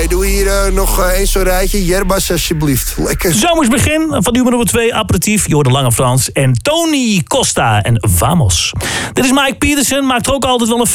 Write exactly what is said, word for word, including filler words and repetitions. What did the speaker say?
Nee, doe hier uh, nog uh, eens zo'n rijtje. Yerbas, alsjeblieft. Lekker. Zomersbegin van nummer nummer twee, Aperitief. Je hoort de Lange Frans en Tony Costa en Vamos. Dit is Mike Peterson, maakt er ook altijd wel een